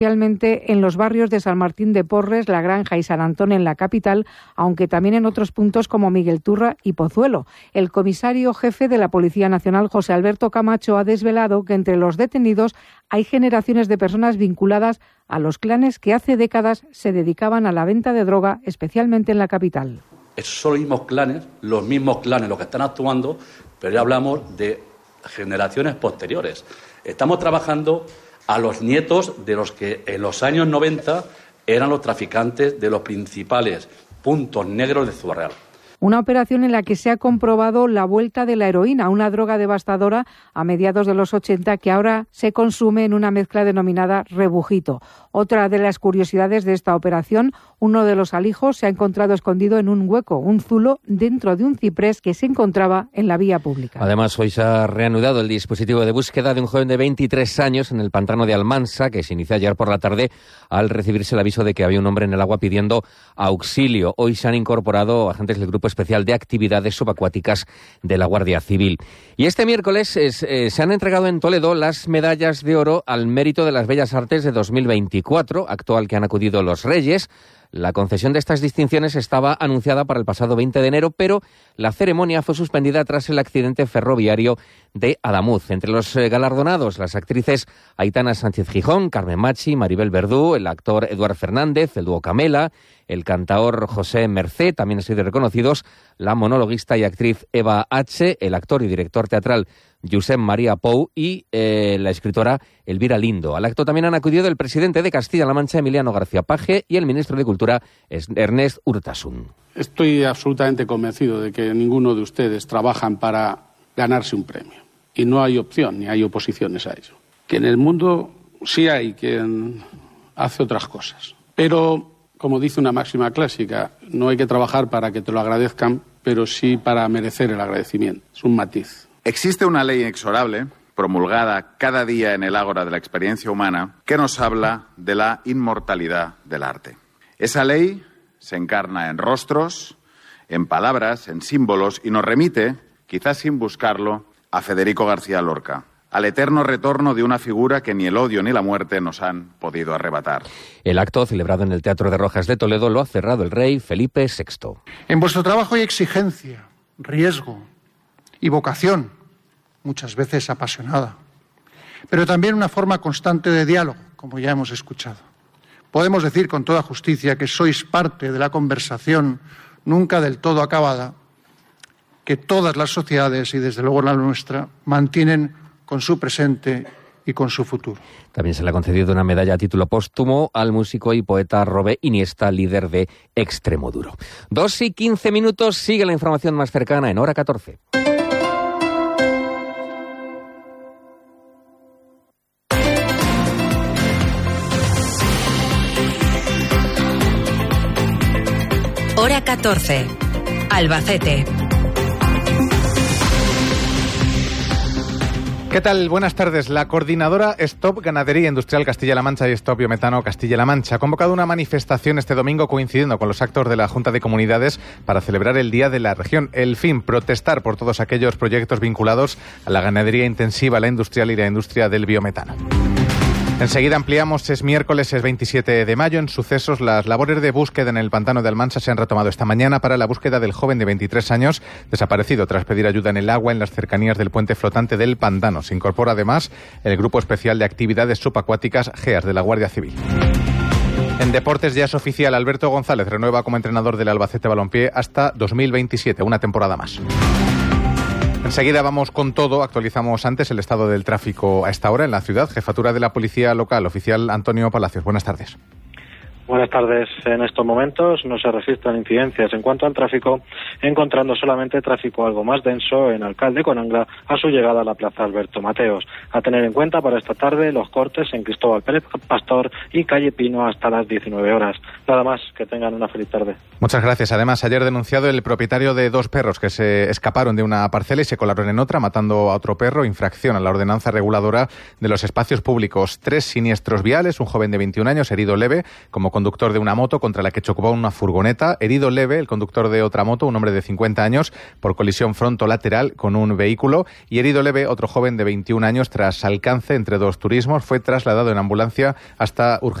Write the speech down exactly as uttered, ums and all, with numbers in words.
especialmente en los barrios de San Martín de Porres, La Granja y San Antón en la capital, aunque también en otros puntos como Miguel Turra y Pozuelo. El comisario jefe de la Policía Nacional, José Alberto Camacho, ha desvelado que entre los detenidos hay generaciones de personas vinculadas a los clanes que hace décadas se dedicaban a la venta de droga, especialmente en la capital. Son los mismos clanes, los mismos clanes los que están actuando, pero ya hablamos de generaciones posteriores. Estamos trabajando a los nietos de los que en los años noventa eran los traficantes de los principales puntos negros de Ciudad Real. Una operación en la que se ha comprobado la vuelta de la heroína, una droga devastadora a mediados de los ochenta que ahora se consume en una mezcla denominada rebujito. Otra de las curiosidades de esta operación, uno de los alijos se ha encontrado escondido en un hueco, un zulo, dentro de un ciprés que se encontraba en la vía pública. Además, hoy se ha reanudado el dispositivo de búsqueda de un joven de veintitrés años en el pantano de Almansa, que se inició ayer por la tarde al recibirse el aviso de que había un hombre en el agua pidiendo auxilio. Hoy se han incorporado agentes del Grupo Especial de Actividades Subacuáticas de la Guardia Civil. Y este miércoles es, eh, se han entregado en Toledo las medallas de oro al mérito de las Bellas Artes de dos mil veinticuatro, acto al que han acudido los Reyes. La concesión de estas distinciones estaba anunciada para el pasado veinte de enero, pero la ceremonia fue suspendida tras el accidente ferroviario de Adamuz. Entre los galardonados, las actrices Aitana Sánchez Gijón, Carmen Machi, Maribel Verdú, el actor Eduard Fernández, el dúo Camela, el cantaor José Mercé, también han sido reconocidos la monologuista y actriz Eva H., el actor y director teatral Josep María Pou y eh, la escritora Elvira Lindo. Al acto también han acudido el presidente de Castilla-La Mancha, Emiliano García Paje, y el ministro de Cultura, Ernest Urtasun. Estoy absolutamente convencido de que ninguno de ustedes trabajan para ganarse un premio. Y no hay opción ni hay oposiciones a ello. Que en el mundo sí hay quien hace otras cosas. Pero, como dice una máxima clásica, no hay que trabajar para que te lo agradezcan, pero sí para merecer el agradecimiento. Es un matiz. Existe una ley inexorable, promulgada cada día en el ágora de la experiencia humana, que nos habla de la inmortalidad del arte. Esa ley se encarna en rostros, en palabras, en símbolos, y nos remite, quizás sin buscarlo, a Federico García Lorca, al eterno retorno de una figura que ni el odio ni la muerte nos han podido arrebatar. El acto, celebrado en el Teatro de Rojas de Toledo, lo ha cerrado el rey Felipe sexto. En vuestro trabajo hay exigencia, riesgo y vocación, muchas veces apasionada, pero también una forma constante de diálogo, como ya hemos escuchado. Podemos decir con toda justicia que sois parte de la conversación nunca del todo acabada, que todas las sociedades, y desde luego la nuestra, mantienen con su presente y con su futuro. También se le ha concedido una medalla a título póstumo al músico y poeta Robé Iniesta, líder de Extremoduro. Dos y quince minutos, sigue la información más cercana en Hora catorce. Hora catorce. Albacete. ¿Qué tal? Buenas tardes. La coordinadora Stop Ganadería Industrial Castilla-La Mancha y Stop Biometano Castilla-La Mancha ha convocado una manifestación este domingo coincidiendo con los actos de la Junta de Comunidades para celebrar el Día de la Región. El fin, protestar por todos aquellos proyectos vinculados a la ganadería intensiva, la industrial y la industria del biometano. Enseguida ampliamos, es miércoles, es veintisiete de mayo. En Sucesos, las labores de búsqueda en el pantano de Almansa se han retomado esta mañana para la búsqueda del joven de veintitrés años desaparecido tras pedir ayuda en el agua en las cercanías del puente flotante del pantano. Se incorpora además el Grupo Especial de Actividades Subacuáticas GEAS de la Guardia Civil. En deportes ya es oficial, Alberto González renueva como entrenador del Albacete Balompié hasta dos mil veintisiete, una temporada más. Enseguida vamos con todo. Actualizamos antes el estado del tráfico a esta hora en la ciudad. Jefatura de la Policía Local, oficial Antonio Palacios. Buenas tardes. Buenas tardes. En estos momentos no se registran incidencias en cuanto al tráfico, encontrando solamente tráfico algo más denso en Alcalde con Angra a su llegada a la Plaza Alberto Mateos. A tener en cuenta para esta tarde los cortes en Cristóbal Pérez Pastor y Calle Pino hasta las diecinueve horas. Nada más, que tengan una feliz tarde. Muchas gracias. Además, ayer denunciado el propietario de dos perros que se escaparon de una parcela y se colaron en otra, matando a otro perro, infracción a la ordenanza reguladora de los espacios públicos. Tres siniestros viales, un joven de veintiún años herido leve como conductor de una moto contra la que chocó una furgoneta. Herido leve el conductor de otra moto, un hombre de cincuenta años, por colisión fronto-lateral con un vehículo. Y herido leve otro joven de veintiún años tras alcance entre dos turismos. Fue trasladado en ambulancia hasta urgencias